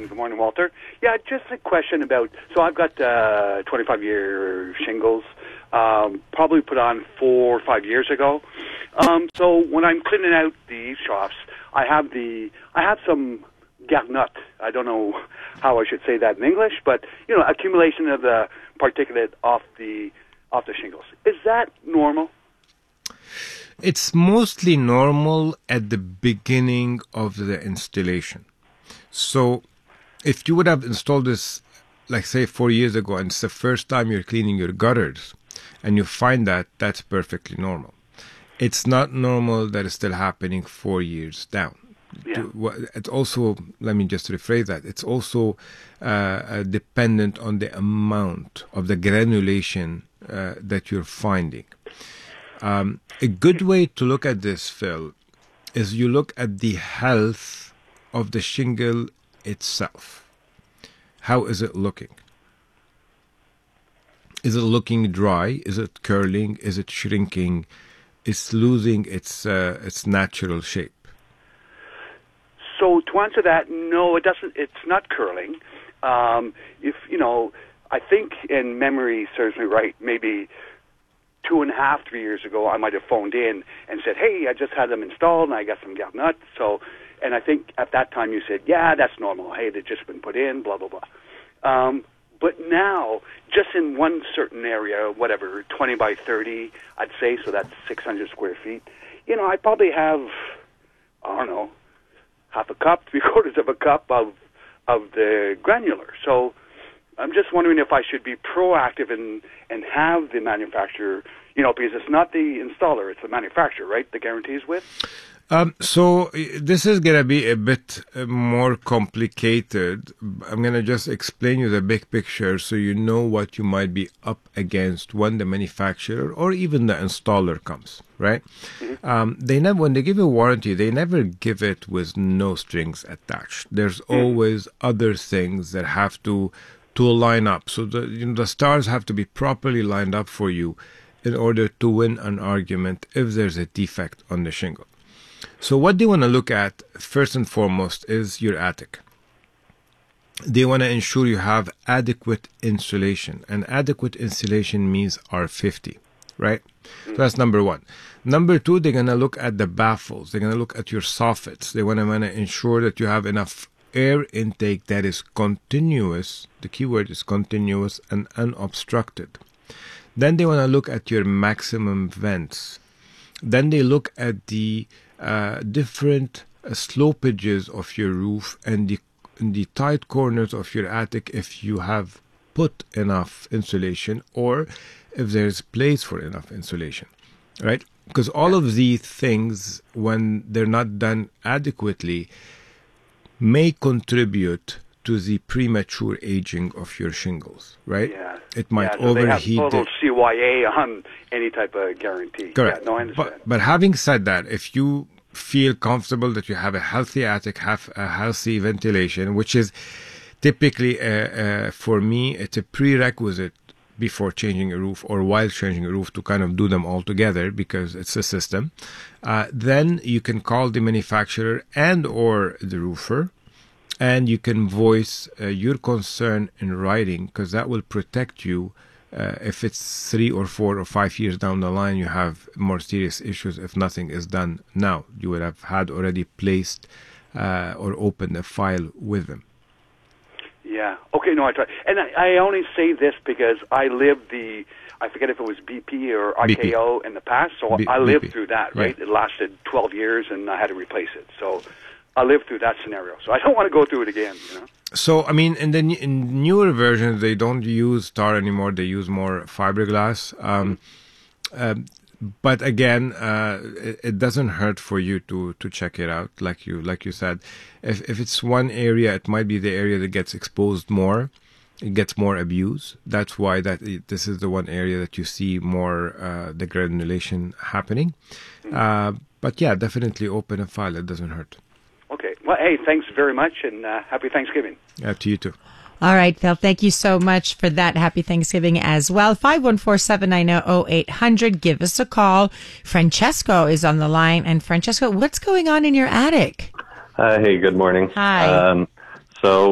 and good morning, Walter. Yeah, just a question about, so I've got 25-year shingles, probably put on 4 or 5 years ago. So when I'm cleaning out the shafts, I have some garnotte. I don't know how I should say that in English, but, accumulation of the particulate off the shingles. Is that normal? It's mostly normal at the beginning of the installation. So if you would have installed this, like say 4 years ago, and it's the first time you're cleaning your gutters, and you find that, that's perfectly normal. It's not normal that it's still happening 4 years down. Yeah. It's also, let me just rephrase that, it's also dependent on the amount of the granulation that you're finding. A good way to look at this, Phil, is you look at the health of the shingle itself. How is it looking? Is it looking dry? Is it curling? Is it shrinking? Is losing its natural shape? So to answer that, no, it doesn't. It's not curling. I think, in memory serves me right, maybe 2.5, 3 years ago, I might have phoned in and said, "Hey, I just had them installed and I got some garnotte." And I think at that time you said, "Yeah, that's normal. Hey, they've just been put in, blah blah blah." But now, just in one certain area, whatever, 20 by 30, I'd say, so that's 600 square feet. I probably have, I don't know, half a cup, 3/4 of a cup of the granular. So I'm just wondering if I should be proactive and have the manufacturer, because it's not the installer, it's the manufacturer, right? The guarantees with? So this is going to be a bit more complicated. I'm going to just explain you the big picture so you know what you might be up against when the manufacturer or even the installer comes, right? Mm-hmm. When they give a warranty, they never give it with no strings attached. There's always other things that have to line up. So the stars have to be properly lined up for you in order to win an argument if there's a defect on the shingle. So what they want to look at first and foremost is your attic. They want to ensure you have adequate insulation, and adequate insulation means R50, right? So that's number one. Number two, they're going to look at the baffles. They're going to look at your soffits. They want to ensure that you have enough air intake that is continuous. The key word is continuous and unobstructed. Then they want to look at your maximum vents. Then they look at the different slopages of your roof and the tight corners of your attic if you have put enough insulation or if there's place for enough insulation, right? Because all of these things, when they're not done adequately, may contribute to the premature aging of your shingles, right? Yeah. It might so overheat. They have total CYA on any type of guarantee. Correct. Yeah, no, I understand. But having said that, if you feel comfortable that you have a healthy attic, have a healthy ventilation, which is typically, for me, it's a prerequisite before changing a roof or while changing a roof to kind of do them all together because it's a system, then you can call the manufacturer and or the roofer, and you can voice your concern in writing because that will protect you. If it's 3 or 4 or 5 years down the line, you have more serious issues if nothing is done now. You would have had already placed or opened a file with them. Yeah. Okay, no, I try. And I only say this because I lived I forget if it was BP or RKO in the past, so I lived through that, right? Yeah. It lasted 12 years and I had to replace it. So I lived through that scenario. So I don't want to go through it again, So, I mean, in newer versions, they don't use tar anymore. They use more fiberglass. But again, it doesn't hurt for you to check it out, like you said. If it's one area, it might be the area that gets exposed more. It gets more abuse. That's why this is the one area that you see more the granulation happening. But yeah, definitely open a file. It doesn't hurt. Okay. Well, hey, thanks very much, and happy Thanksgiving. To you too. All right, Phil, thank you so much for that. Happy Thanksgiving as well. 514-790-0800. Give us a call. Francesco is on the line. And Francesco, what's going on in your attic? Hey, good morning. Hi. So